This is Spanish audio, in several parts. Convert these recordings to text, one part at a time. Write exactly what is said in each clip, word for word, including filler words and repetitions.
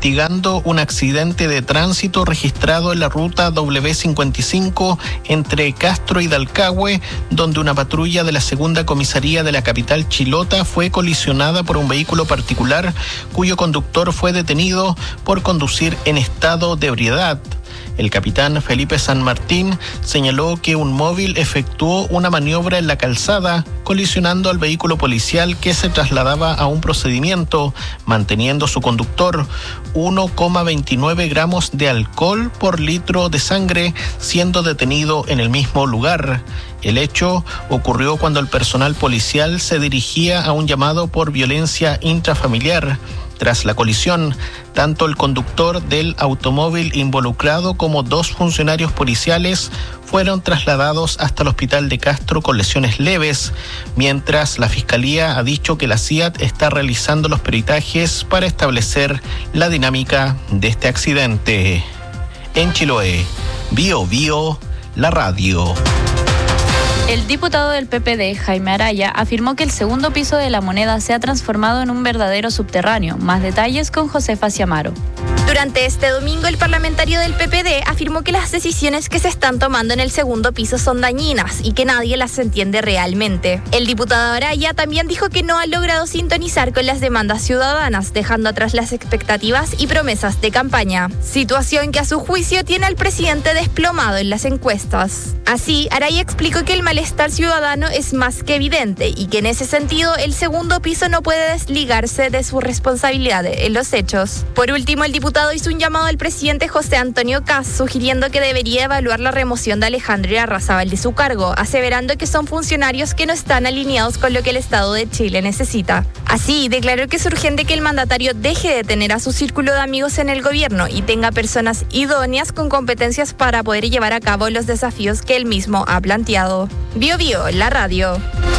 investigando un accidente de tránsito registrado en la ruta doble u cincuenta y cinco entre Castro y Dalcahue, donde una patrulla de la segunda comisaría de la capital chilota fue colisionada por un vehículo particular cuyo conductor fue detenido por conducir en estado de ebriedad. El capitán Felipe San Martín señaló que un móvil efectuó una maniobra en la calzada, colisionando al vehículo policial que se trasladaba a un procedimiento, manteniendo su conductor uno coma veintinueve gramos de alcohol por litro de sangre, siendo detenido en el mismo lugar. El hecho ocurrió cuando el personal policial se dirigía a un llamado por violencia intrafamiliar. Tras la colisión, tanto el conductor del automóvil involucrado como dos funcionarios policiales fueron trasladados hasta el hospital de Castro con lesiones leves, mientras la Fiscalía ha dicho que la C I A T está realizando los peritajes para establecer la dinámica de este accidente. En Chiloé, Bio Bio, la radio. El diputado del P P D, Jaime Araya, afirmó que el segundo piso de la Moneda se ha transformado en un verdadero subterráneo. Más detalles con Josefa Ciamaro. Durante este domingo, el parlamentario del P P D afirmó que las decisiones que se están tomando en el segundo piso son dañinas y que nadie las entiende realmente. El diputado Araya también dijo que no ha logrado sintonizar con las demandas ciudadanas, dejando atrás las expectativas y promesas de campaña. Situación que a su juicio tiene al presidente desplomado en las encuestas. Así, Araya explicó que el malestar ciudadano es más que evidente y que en ese sentido el segundo piso no puede desligarse de su responsabilidad en los hechos. Por último, el diputado hizo un llamado al presidente José Antonio Kast, sugiriendo que debería evaluar la remoción de Alejandro Irarrázaval de su cargo, aseverando que son funcionarios que no están alineados con lo que el Estado de Chile necesita. Así, declaró que es urgente que el mandatario deje de tener a su círculo de amigos en el gobierno y tenga personas idóneas con competencias para poder llevar a cabo los desafíos que él mismo ha planteado. Bio Bio, la radio.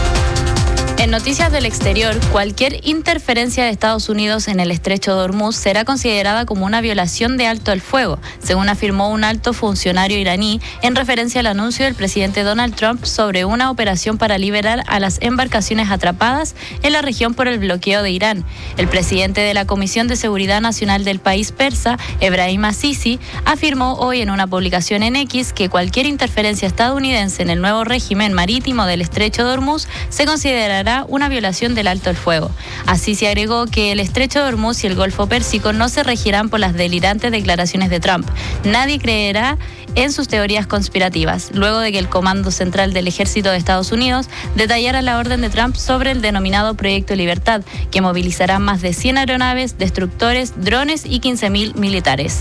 En noticias del exterior, cualquier interferencia de Estados Unidos en el estrecho de Hormuz será considerada como una violación de alto el fuego, según afirmó un alto funcionario iraní en referencia al anuncio del presidente Donald Trump sobre una operación para liberar a las embarcaciones atrapadas en la región por el bloqueo de Irán. El presidente de la Comisión de Seguridad Nacional del país persa, Ebrahim Assisi, afirmó hoy en una publicación en X que cualquier interferencia estadounidense en el nuevo régimen marítimo del estrecho de Hormuz se considerará una violación del alto el fuego. Así se agregó que el estrecho de Hormuz y el Golfo Pérsico no se regirán por las delirantes declaraciones de Trump. Nadie creerá en sus teorías conspirativas, luego de que el Comando Central del Ejército de Estados Unidos detallara la orden de Trump sobre el denominado Proyecto Libertad, que movilizará más de cien aeronaves, destructores, drones y quince mil militares.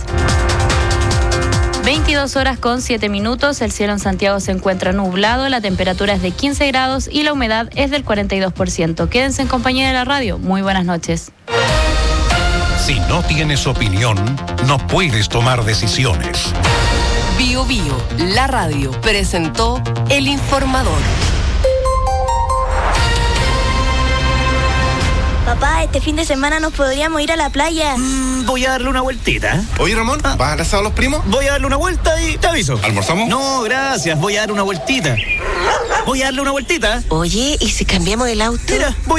veintidós horas con siete minutos, el cielo en Santiago se encuentra nublado, la temperatura es de quince grados y la humedad es del cuarenta y dos por ciento. Quédense en compañía de la radio. Muy buenas noches. Si no tienes opinión, no puedes tomar decisiones. Bio Bio, la radio, presentó El Informador. Papá, este fin de semana nos podríamos ir a la playa. Mm, voy a darle una vueltita. Oye, Ramón, ah. ¿vas al asado a los primos? Voy a darle una vuelta y te aviso. ¿Almorzamos? No, gracias, voy a darle una vueltita. Voy a darle una vueltita. Oye, ¿y si cambiamos el auto? Mira, voy